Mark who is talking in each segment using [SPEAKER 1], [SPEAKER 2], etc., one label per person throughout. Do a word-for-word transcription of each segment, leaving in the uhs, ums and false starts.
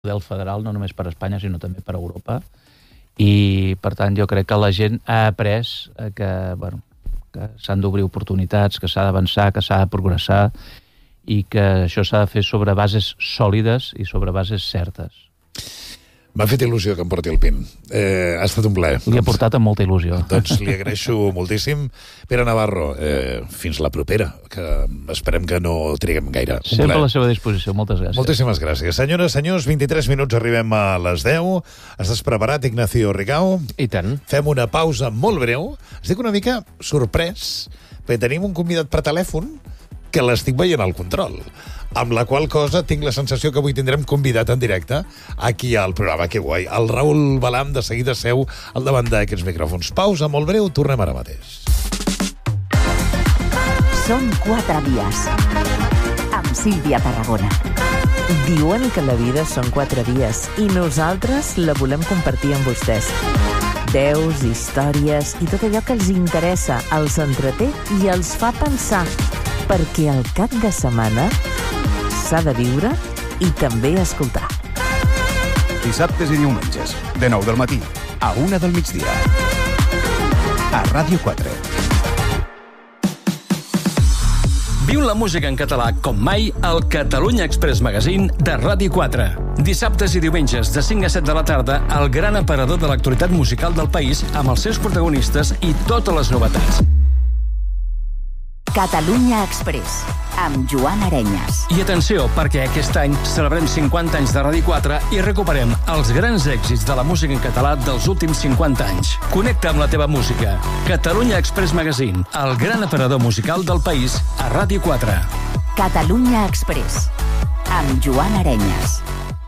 [SPEAKER 1] model federal, no només per Espanya, sinó també per Europa. I, per tant, jo crec que la gent ha après que, bueno, que s'han d'obrir oportunitats, que s'ha d'avançar, que s'ha de progressar i que això s'ha de fer sobre bases sòlides i sobre bases certes.
[SPEAKER 2] M'ha fet il·lusió que em porti el pin. Eh, ha estat un plaer.
[SPEAKER 1] Li ha portat amb molta il·lusió.
[SPEAKER 2] Doncs li agraeixo moltíssim. Pere Navarro, eh, fins la propera, que esperem que no triguem gaire.
[SPEAKER 1] Sempre a la seva disposició. Moltes gràcies.
[SPEAKER 2] Moltíssimes gràcies. Senyores, senyors, vint-i-tres minuts, arribem a les deu. Estàs preparat, Ignacio Rigau?
[SPEAKER 3] I tant.
[SPEAKER 2] Fem una pausa molt breu. Estic una mica sorprès, perquè tenim un convidat per telèfon que l'estic veient al control, amb la qual cosa tinc la sensació que avui tindrem convidat en directe aquí al programa. Que guai. El Raül Balam de seguida seu al davant d'aquests micròfons. Pausa molt breu, tornem ara mateix.
[SPEAKER 4] Són quatre dies amb Sílvia Tarragona.
[SPEAKER 5] Diuen que la vida són quatre dies i nosaltres la volem compartir amb vostès. Veus, històries i tot allò que els interessa, els entreté i els fa pensar. Perquè el cap de setmana s'ha de viure i també escoltar.
[SPEAKER 6] Dissabtes i diumenges, de nou del matí a una del migdia. A Ràdio quatre.
[SPEAKER 7] Viu la música en català com mai al Catalunya Express Magazine de Ràdio quatre. Dissabtes i diumenges de cinc a set de la tarda, el gran aparador de l'actualitat musical del país amb els seus protagonistes i totes les novetats.
[SPEAKER 4] Catalunya Express, amb Joan Arenyes.
[SPEAKER 7] I atenció, perquè aquest any celebrem cinquanta anys de Ràdio quatre i recuperem els grans èxits de la música en català dels últims cinquanta anys. Connecta amb la teva música. Catalunya Express Magazine, el gran aparador musical del país a Ràdio quatre.
[SPEAKER 4] Catalunya Express, amb Joan Arenyes.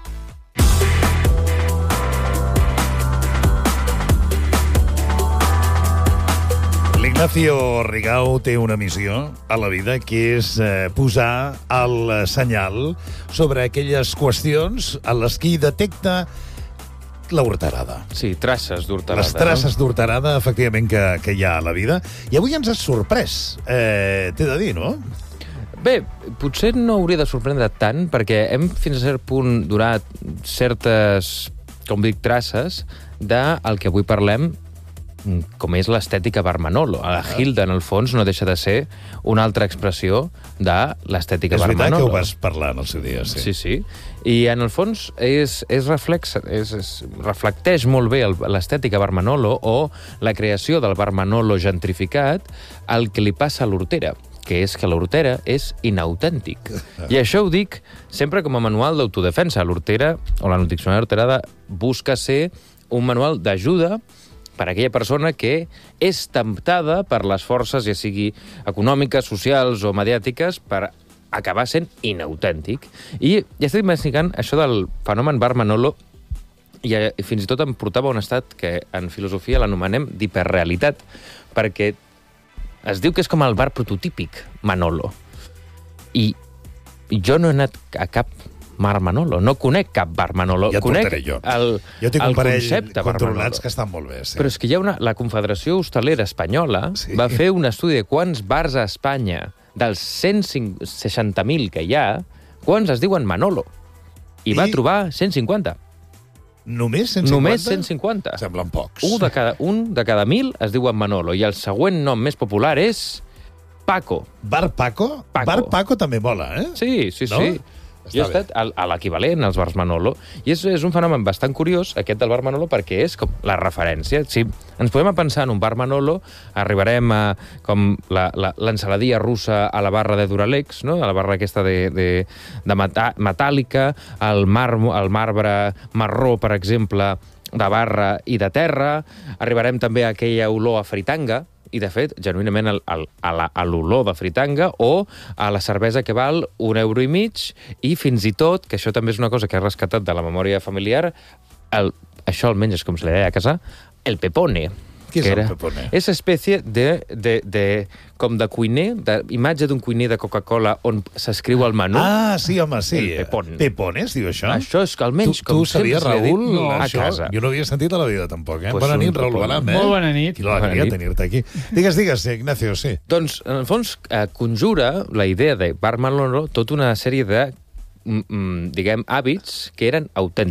[SPEAKER 2] L'Ignacio Rigau té una missió a la vida, que és eh, posar el senyal sobre aquelles qüestions a les que hi detecta la horterada.
[SPEAKER 3] Sí, traces d'horterada.
[SPEAKER 2] Les traces no? d'horterada, efectivament, que, que hi ha a la vida. I avui ens has sorprès, eh, t'he de dir, no?
[SPEAKER 3] Bé, potser no hauria de sorprendre tant, perquè hem fins a cert punt donat certes, com dic, traces del que avui parlem, com és l'estètica Bar Manolo. La Hilda, en el fons, no deixa de ser una altra expressió de l'estètica Bar Manolo.
[SPEAKER 2] És veritat que ho vas parlar en el seu dia, sí.
[SPEAKER 3] Sí, sí. I, en el fons, és, és reflex, és, és, reflecteix molt bé l'estètica Bar Manolo o la creació del Bar Manolo gentrificat el que li passa a l'Hortera, que és que l'Hortera és inautèntic. I això ho dic sempre com a manual d'autodefensa. L'Hortera, o la Diccionari Horterada, busca ser un manual d'ajuda per a aquella persona que és temptada per les forces, ja sigui econòmiques, socials o mediàtiques, per acabar sent inautèntic. I ja estic investigant això del fenomen Bar Manolo i fins i tot em portava a un estat que en filosofia l'anomenem d'hiperrealitat, perquè es diu que és com el bar prototípic Manolo. I jo no he anat a cap Bar Manolo. No conec cap Bar Manolo.
[SPEAKER 2] Ja et
[SPEAKER 3] conec
[SPEAKER 2] portaré jo.
[SPEAKER 3] El,
[SPEAKER 2] jo tinc un parell
[SPEAKER 3] controlats
[SPEAKER 2] que estan molt bé. Sí.
[SPEAKER 3] Però és que hi ha una... La Confederació Hostalera Espanyola sí. va fer un estudi de quants bars a Espanya, dels cent seixanta mil que hi ha, quants es diuen Manolo. I, I... va trobar cent cinquanta.
[SPEAKER 2] Només cent cinquanta?
[SPEAKER 3] Només cent cinquanta.
[SPEAKER 2] Semblen pocs.
[SPEAKER 3] Un de cada, un de cada mil es diuen Manolo. I el següent nom més popular és Paco.
[SPEAKER 2] Bar Paco?
[SPEAKER 3] Paco.
[SPEAKER 2] Bar Paco també mola, eh?
[SPEAKER 3] Sí, sí,
[SPEAKER 2] no?
[SPEAKER 3] sí. Està jo he estat a, a l'equivalent als bars Manolo, i és, és un fenomen bastant curiós, aquest del bar Manolo, perquè és com la referència. Si ens podem pensar en un bar Manolo, arribarem a com l'ensaladia russa a la barra de Duralex, no? A la barra aquesta de, de, de metà, metàl·lica, el, mar, el marbre marró, per exemple, de barra i de terra. Arribarem també a aquella olor a fritanga, i, de fet, genuïnament el, el, a l'olor de fritanga o a la cervesa que val un euro i mig i fins i tot, que això també és una cosa que he rescatat de la memòria familiar, el, això almenys és com se li deia a casa, el pepone.
[SPEAKER 2] Què és
[SPEAKER 3] era,
[SPEAKER 2] el pepone?
[SPEAKER 3] És espècie de, de, de, com de cuiner, de, imatge d'un cuiner de Coca-Cola on s'escriu el menú.
[SPEAKER 2] Ah, sí, home, sí.
[SPEAKER 3] El pepone.
[SPEAKER 2] Pepone, es diu això?
[SPEAKER 3] Això és que almenys,
[SPEAKER 2] tu,
[SPEAKER 3] com
[SPEAKER 2] tu sabies,
[SPEAKER 3] sempre
[SPEAKER 2] Raül,
[SPEAKER 3] dit, no, a
[SPEAKER 2] això,
[SPEAKER 3] casa.
[SPEAKER 2] Jo no havia sentit a la vida, tampoc, eh?
[SPEAKER 3] Pues
[SPEAKER 2] Bona nit, Raül
[SPEAKER 3] pepone.
[SPEAKER 2] Balam, eh?
[SPEAKER 8] Molt bona nit.
[SPEAKER 2] Quina alegria tenir-te aquí. Digues, digues, Ignacio, sí.
[SPEAKER 3] Doncs, en el fons, eh, conjura la idea de Bar Manolo tota una sèrie de mm, diguem, hàbits que eren autèntics.